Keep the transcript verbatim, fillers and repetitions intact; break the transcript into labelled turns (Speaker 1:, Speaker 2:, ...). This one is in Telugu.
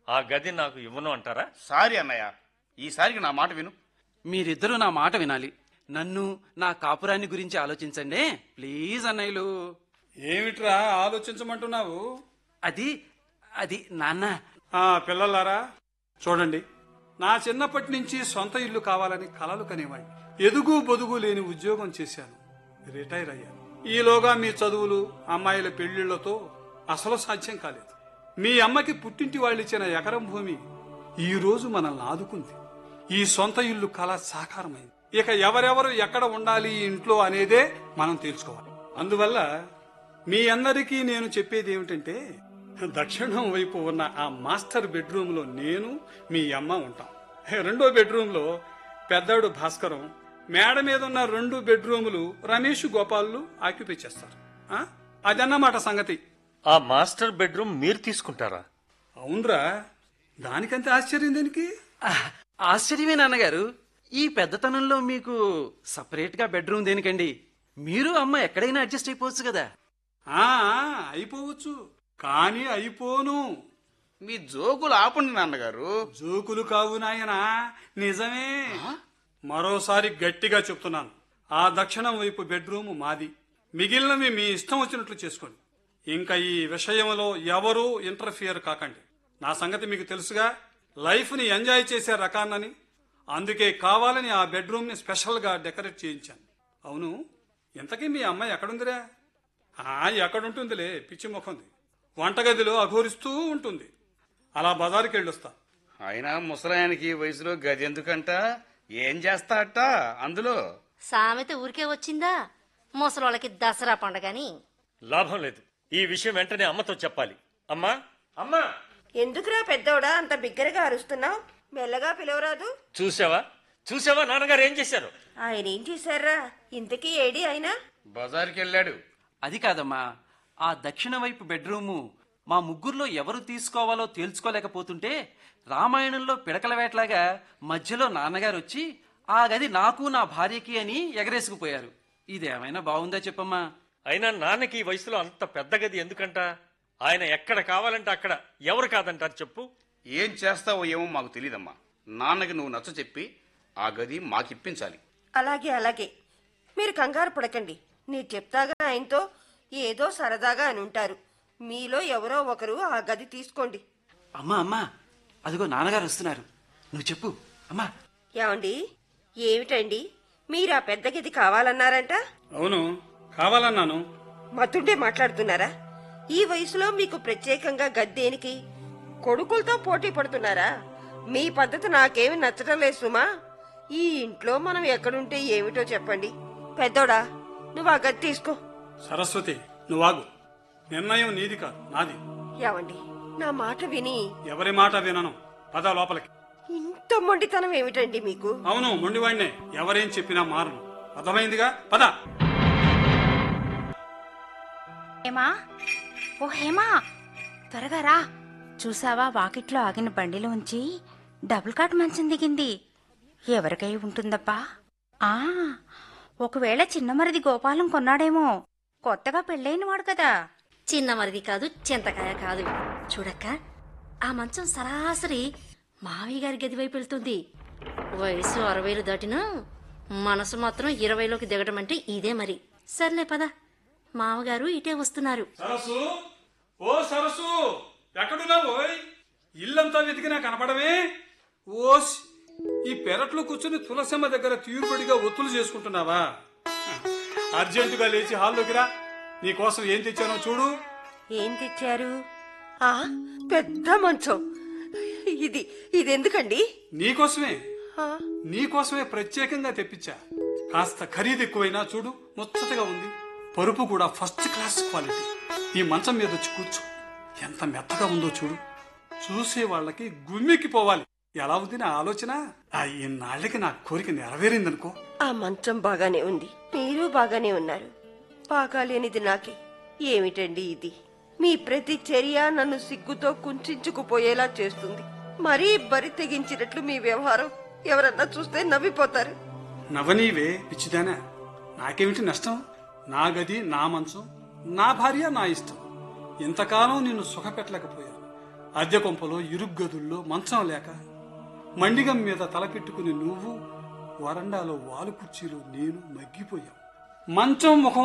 Speaker 1: ఆ గది నాకు ఇవ్వను అంటారా?
Speaker 2: సారీ అన్నయ్య, ఈసారికి నా మాట విను.
Speaker 3: మీరిద్దరూ నా మాట వినాలి. నన్ను నా కాపురాన్ని గురించి ఆలోచించండి ప్లీజ్ అన్నయ్యలు.
Speaker 4: ఏమిట్రా ఆలోచించమంటున్నావు?
Speaker 3: అది అది నాన్న.
Speaker 4: ఆ పిల్లలారా చూడండి, నా చిన్నప్పటి నుంచి సొంత ఇల్లు కావాలని కలలు కనేవాడిని. ఎదుగు బొదుగు లేని ఉద్యోగం చేశాను, రిటైర్ అయ్యాను. ఈలోగా మీ చదువులు, అమ్మాయిల పెళ్లిళ్లతో అసలు సాధ్యం కాలేదు. మీ అమ్మకి పుట్టింటి వాళ్ళు ఇచ్చిన ఎకరం భూమి ఈ రోజు మనల్ని ఆదుకుంది. ఈ సొంత ఇల్లు కళ సాకారమైంది. ఇక ఎవరెవరు ఎక్కడ ఉండాలి ఈ ఇంట్లో అనేదే మనం తెలుసుకోవాలి. అందువల్ల మీ అందరికీ నేను చెప్పేది ఏమిటంటే, దక్షిణం వైపు ఉన్న ఆ మాస్టర్ బెడ్రూమ్ లో నేను మీ అమ్మ ఉంటాం. రెండో బెడ్రూమ్ లో పెద్దాడు భాస్కరం, మేడ మీద ఉన్న రెండు బెడ్రూములు రమేష్ గోపాలు ఆక్యుపై చేస్తారు. ఆ? అదన్నమాట సంగతి.
Speaker 1: ఆ మాస్టర్ బెడ్రూమ్ మీరు తీసుకుంటారా?
Speaker 4: అవునరా, దానికంత ఆశ్చర్యం దేనికి?
Speaker 3: ఆశ్చర్యమే నాన్నగారు. ఈ పెద్దతనంలో మీకు సపరేట్ గా బెడ్రూమ్ దేనికండి? మీరు అమ్మ ఎక్కడైనా అడ్జస్ట్ అయిపోవచ్చు కదా.
Speaker 4: ఆ అయిపోవచ్చు, కానీ అయిపోను.
Speaker 2: మీ జోకులు ఆపండి నాన్నగారు.
Speaker 4: జోకులు కావు నాయనా, నిజమే. మరోసారి గట్టిగా చెప్తున్నాను, ఆ దక్షిణం వైపు బెడ్రూమ్ మాది. మిగిలినవి మీ ఇష్టం వచ్చినట్లు చేసుకోండి. ఇంకా ఈ విషయంలో ఎవరూ ఇంటర్ఫియర్ కాకండి. నా సంగతి మీకు తెలుసుగా, లైఫ్ ని ఎంజాయ్ చేసే రకాన్నని. అందుకే కావాలని ఆ బెడ్రూమ్ ని స్పెషల్ గా డెకరేట్ చేయించాను. అవును, ఇంతకీ మీ అమ్మాయి ఎక్కడుందిరా? ఆ ఎక్కడుంటుందిలే, పిచ్చి ముఖంది. వంటగదిలో అఘోరిస్తూ ఉంటుంది. అలా బజారుకి వెళ్ళొస్తా.
Speaker 2: అయినా ముసలాయనకి వయసులో గది ఎందుకంట? ఏం చేస్తా అట్ట అందులో?
Speaker 5: సామెత ఊరికే వచ్చిందా? ముసలోళ్ళకి దసరా పండగని.
Speaker 1: లాభం లేదు, ఈ విషయం వెంటనే అమ్మతో చెప్పాలి. అమ్మా అమ్మా,
Speaker 6: ఎందుకురా పెద్దోడా అంత బిగ్గరగా అరుస్తున్నావు? మెల్లగా పిలవరాదు?
Speaker 1: చూసావా చూసావా నాన్నగారు ఏం చేశారు?
Speaker 6: ఆయన ఏం చేశారా? ఇంతకీ ఏడి అయినా?
Speaker 2: బజారుకి వెళ్ళాడు.
Speaker 3: అది కాదమ్మా, ఆ దక్షిణ వైపు బెడ్రూము మా ముగ్గురులో ఎవరు తీసుకోవాలో తేల్చుకోలేకపోతుంటే రామాయణంలో పిడకల వేటలాగా మధ్యలో నాన్నగారు వచ్చి ఆ గది నాకు నా భార్యకి అని ఎగరేసుకుపోయారు. ఇదేమైనా బాగుందా చెప్పమ్మా?
Speaker 1: అయినా నాన్నకి ఈ వయసులో అంత పెద్ద గది ఎందుకంట? ఆయన ఎక్కడ కావాలంటే అక్కడ ఎవరు కాదంటారు చెప్పు?
Speaker 2: ఏం చేస్తావో ఏమో మాకు తెలియదమ్మా. నాన్నకి నువ్వు నచ్చ చెప్పి ఆ గది మాకిప్పించాలి.
Speaker 6: అలాగే అలాగే, మీరు కంగారు పడకండి. నీ చెప్తాగా ఆయనతో ఏదో సరదాగా అని ఉంటారు. మీలో ఎవరో ఒకరు ఆ గది తీసుకోండి.
Speaker 3: అమ్మా అమ్మా, అదిగో నాన్నగారు వస్తున్నారు, నువ్వు చెప్పు అమ్మా.
Speaker 6: ఏమండి, ఏమిటండి మీరు ఆ పెద్ద గది కావాలన్నారంట?
Speaker 4: అవును, కావాలన్నాను.
Speaker 6: మతుండే మాట్లాడుతున్నారా? ఈ వయసులో మీకు ప్రత్యేకంగా గద్దేనికి? కొడుకులతో పోటీ పడుతున్నారా? మీ పద్ధతి నాకేమి నచ్చటం లేదు సుమా. ఈ ఇంట్లో మనం ఎక్కడుంటే ఏమిటో చెప్పండి. పెద్దోడా, నువ్వు ఆ గది తీసుకో.
Speaker 4: సరస్వతి, నువ్వాగు. నిర్ణయం నీది కాదు, నాది.
Speaker 6: ఏమండి, నా మాట విని.
Speaker 4: ఎవరి మాట వినను. పద లోపలికి.
Speaker 6: ఇంత మొండితనం ఏమిటండి మీకు?
Speaker 4: అవును, మొండివాడినే. ఎవరేం చెప్పినా మారను. అర్థమైందిగా, పద.
Speaker 7: హేమా, ఓ హేమా, త్వరగా రా. చూసావా, వాకిట్లో ఆగిన బండిలో ఉంచి డబుల్ కాట్ మంచం దిగింది. ఎవరికై ఉంటుందబ్బా? ఆ ఒకవేళ చిన్నమరిది గోపాలం కొన్నాడేమో. కొత్తగా పెళ్ళైన వాడు కదా.
Speaker 5: చిన్న మరిది కాదు, చింతకాయ కాదు. చూడక్క, ఆ మంచం సరాసరి మావయ్య గారి గది వైపు వెళ్తుంది. వయసు అరవైలు దాటినా మనసు మాత్రం ఇరవైలోకి దిగడం అంటే ఇదే మరి. సర్లే పద, మామగారు ఇటే వస్తున్నారు.
Speaker 4: సరస్సు, ఓ సరస్సు, ఎక్కడున్నావు? ఇల్లంతా వెతికినా కనపడమే. ఓస్, ఈ పెరట్లో కూర్చుని తులసమ్మ దగ్గర తీరుబడిగా ఒత్తులు చేసుకుంటున్నావా? అర్జెంటుగా లేచి హాల్లోకి రా. నీకోసం ఏం తెచ్చానో చూడు.
Speaker 6: ఏం తెచ్చారు? ఆ పెద్ద మంచం. ఇది ఇదెందుకండి?
Speaker 4: నీకోసమే, నీకోసమే ప్రత్యేకంగా తెప్పించా. కాస్త ఖరీదు ఎక్కువైనా చూడు, ముచ్చటగా ఉంది. పరుపు కూడా ఫస్ట్ క్లాస్ క్వాలిటీ. ఈ మంచం మీద వచ్చి కూర్చో. ఎంత మెత్తగా ఉందో చూడు. చూసే వాళ్ళకి గుమ్మికి పోవాలి. ఎలా ఉంది నా ఆలోచన? ఆ ఇన్నాళ్ళకి నా కోరిక నెరవేరిందనుకో.
Speaker 6: ఆ మంచం బాగానే ఉంది, మీరు బాగానే ఉన్నారు. బాగాలేనిది నాకే. ఏమిటండి ఇది? మీ ప్రతి చర్య నన్ను సిగ్గుతో కుంచుకుపోయేలా చేస్తుంది. మరీ బరి తెగించినట్లు మీ వ్యవహారం ఎవరన్నా చూస్తే నవ్విపోతారు.
Speaker 4: నవనీవే పిచ్చిదానా, నాకేమిటి నష్టం? నా గది, నా మంచం, నా భార్య, నా ఇష్టం. ఇంతకాలం నిన్ను సుఖపెట్టలేకపోయాను. అద్దె కొంపలో ఇరుగ్గదుల్లో మంచం లేక మండిగం మీద తలపెట్టుకుని నువ్వు, వరండాలో వాలు కుర్చీలో నేను మగ్గిపోయాం. మంచం ముఖం